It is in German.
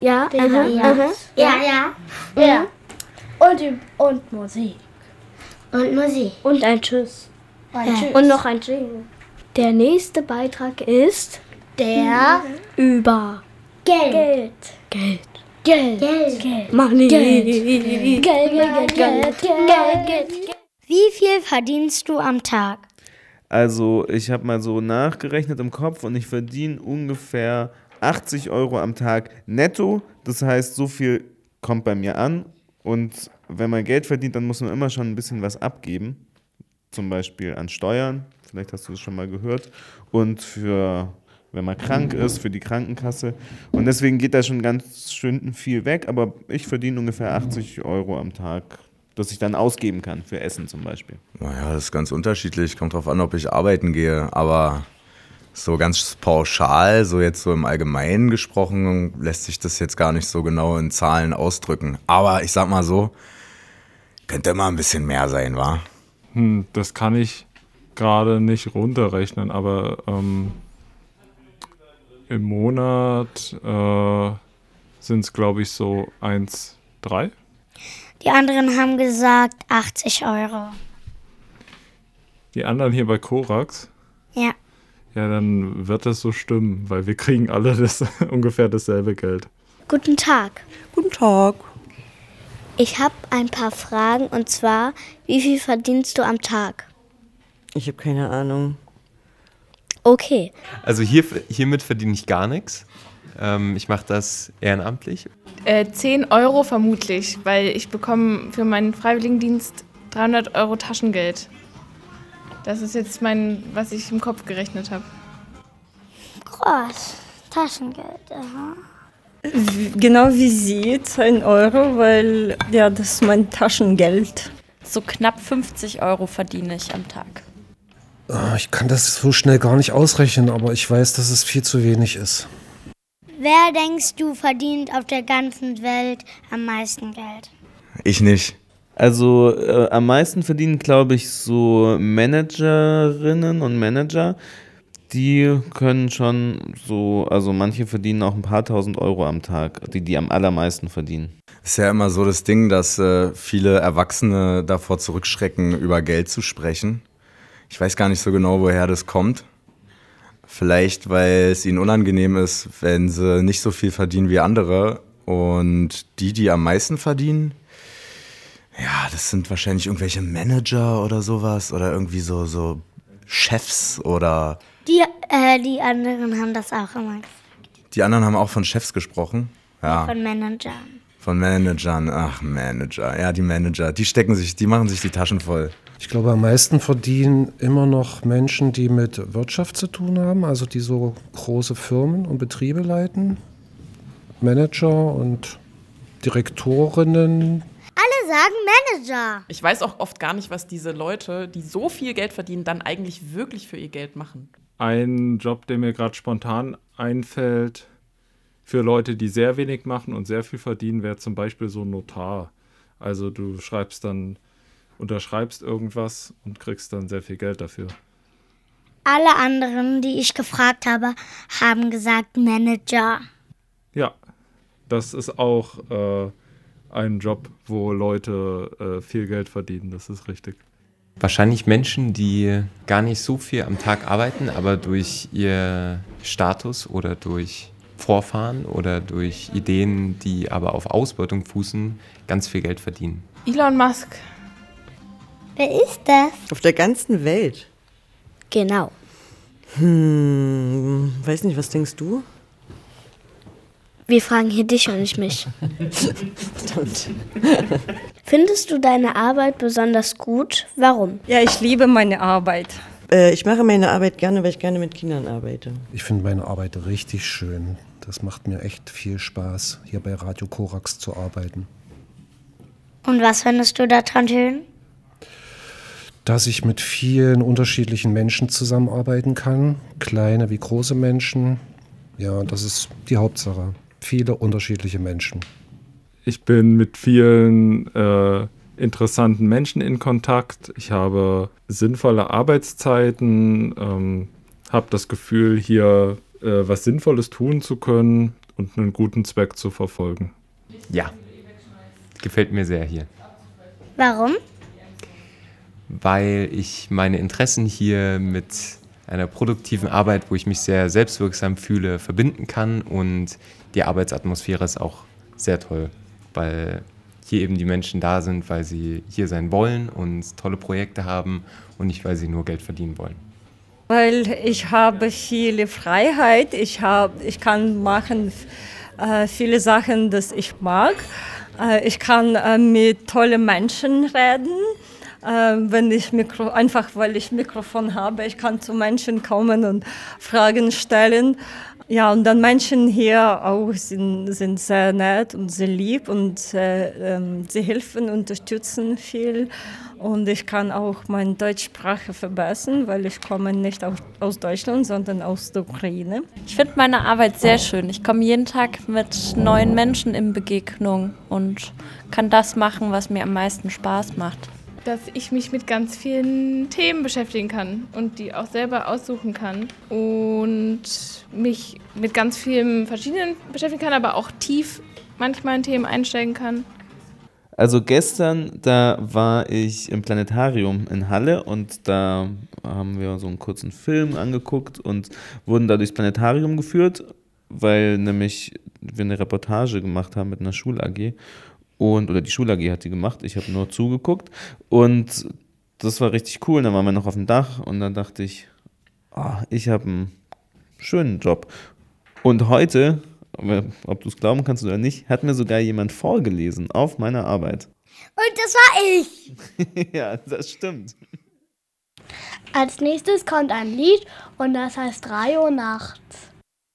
Ja, Ja. Und Musik. Und Musik. Und ein Tschüss. Und noch ein Jingle. Der nächste Beitrag ist Der über Geld. Money. Geld. Wie viel verdienst du am Tag? Also ich habe mal so nachgerechnet im Kopf und ich verdiene ungefähr 80 Euro am Tag netto. Das heißt, so viel kommt bei mir an. Und wenn man Geld verdient, dann muss man immer schon ein bisschen was abgeben. Zum Beispiel an Steuern, vielleicht hast du das schon mal gehört. Und wenn man krank ist, für die Krankenkasse. Und deswegen geht da schon ganz schön viel weg. Aber ich verdiene ungefähr 80 Euro am Tag, das ich dann ausgeben kann für Essen zum Beispiel. Naja, das ist ganz unterschiedlich. Kommt drauf an, ob ich arbeiten gehe. Aber so ganz pauschal, so jetzt so im Allgemeinen gesprochen, lässt sich das jetzt gar nicht so genau in Zahlen ausdrücken. Aber ich sag mal so, könnte immer ein bisschen mehr sein, wa? Das kann ich gerade nicht runterrechnen, aber im Monat sind es, glaube ich, so 1,3. Die anderen haben gesagt 80 Euro. Die anderen hier bei Korax? Ja. Ja, dann wird das so stimmen, weil wir kriegen alle ungefähr dasselbe Geld. Guten Tag. Guten Tag. Ich habe ein paar Fragen und zwar, wie viel verdienst du am Tag? Ich habe keine Ahnung. Okay. Also hiermit verdiene ich gar nichts. Ich mache das ehrenamtlich. 10 Euro vermutlich, weil ich bekomme für meinen Freiwilligendienst 300 Euro Taschengeld. Das ist jetzt was ich im Kopf gerechnet habe. Groß. Taschengeld, aha. Genau wie Sie, 10 Euro, weil ja, das ist mein Taschengeld. So knapp 50 Euro verdiene ich am Tag. Ich kann das so schnell gar nicht ausrechnen, aber ich weiß, dass es viel zu wenig ist. Wer denkst du verdient auf der ganzen Welt am meisten Geld? Ich nicht. Also am meisten verdienen, glaube ich, so Managerinnen und Manager. Die können schon so, also manche verdienen auch ein paar tausend Euro am Tag, die am allermeisten verdienen. Ist ja immer so das Ding, dass viele Erwachsene davor zurückschrecken, über Geld zu sprechen. Ich weiß gar nicht so genau, woher das kommt. Vielleicht, weil es ihnen unangenehm ist, wenn sie nicht so viel verdienen wie andere. Und die am meisten verdienen, ja, das sind wahrscheinlich irgendwelche Manager oder sowas. Oder irgendwie so Chefs oder... Die anderen haben das auch immer gesagt. Die anderen haben auch von Chefs gesprochen. Ja. Von Managern. Von Managern, ach Manager. Ja, die Manager, die machen sich die Taschen voll. Ich glaube, am meisten verdienen immer noch Menschen, die mit Wirtschaft zu tun haben, also die so große Firmen und Betriebe leiten. Manager und Direktorinnen. Alle sagen Manager. Ich weiß auch oft gar nicht, was diese Leute, die so viel Geld verdienen, dann eigentlich wirklich für ihr Geld machen. Ein Job, der mir gerade spontan einfällt, für Leute, die sehr wenig machen und sehr viel verdienen, wäre zum Beispiel so ein Notar. Also du unterschreibst irgendwas und kriegst dann sehr viel Geld dafür. Alle anderen, die ich gefragt habe, haben gesagt Manager. Ja, das ist auch ein Job, wo Leute viel Geld verdienen, das ist richtig. Wahrscheinlich Menschen, die gar nicht so viel am Tag arbeiten, aber durch ihr Status oder durch Vorfahren oder durch Ideen, die aber auf Ausbeutung fußen, ganz viel Geld verdienen. Elon Musk. Wer ist das? Auf der ganzen Welt? Genau. Weiß nicht, was denkst du? Wir fragen hier dich und nicht mich. Verdammt. Findest du deine Arbeit besonders gut? Warum? Ja, ich liebe meine Arbeit. Ich mache meine Arbeit gerne, weil ich gerne mit Kindern arbeite. Ich finde meine Arbeit richtig schön. Das macht mir echt viel Spaß, hier bei Radio Korax zu arbeiten. Und was findest du daran schön? Dass ich mit vielen unterschiedlichen Menschen zusammenarbeiten kann. Kleine wie große Menschen. Ja, das ist die Hauptsache. Viele unterschiedliche Menschen. Ich bin mit vielen interessanten Menschen in Kontakt. Ich habe sinnvolle Arbeitszeiten, habe das Gefühl, hier was Sinnvolles tun zu können und einen guten Zweck zu verfolgen. Ja, gefällt mir sehr hier. Warum? Weil ich meine Interessen hier mit einer produktiven Arbeit, wo ich mich sehr selbstwirksam fühle, verbinden kann. Und die Arbeitsatmosphäre ist auch sehr toll, weil hier eben die Menschen da sind, weil sie hier sein wollen und tolle Projekte haben und nicht, weil sie nur Geld verdienen wollen. Weil ich habe viele Freiheit, ich kann machen viele Sachen, das ich mag. Ich kann mit tollen Menschen reden. Wenn ich einfach weil ich Mikrofon habe, ich kann zu Menschen kommen und Fragen stellen. Ja, und dann Menschen hier auch sind sehr nett und sehr lieb und sie helfen, unterstützen viel. Und ich kann auch meine Deutschsprache verbessern, weil ich komme nicht aus Deutschland, sondern aus der Ukraine. Ich finde meine Arbeit sehr schön. Ich komme jeden Tag mit neuen Menschen in Begegnung und kann das machen, was mir am meisten Spaß macht. Dass ich mich mit ganz vielen Themen beschäftigen kann und die auch selber aussuchen kann und mich mit ganz vielen verschiedenen beschäftigen kann, aber auch tief manchmal in Themen einsteigen kann. Also gestern, da war ich im Planetarium in Halle und da haben wir so einen kurzen Film angeguckt und wurden da durchs Planetarium geführt, weil nämlich wir eine Reportage gemacht haben mit einer Schul-AG. Oder die Schul-AG hat die gemacht, ich habe nur zugeguckt und das war richtig cool. Dann waren wir noch auf dem Dach und dann dachte ich, ich habe einen schönen Job. Und heute, ob du es glauben kannst oder nicht, hat mir sogar jemand vorgelesen auf meiner Arbeit. Und das war ich. Ja, das stimmt. Als nächstes kommt ein Lied und das heißt 3 Uhr nachts.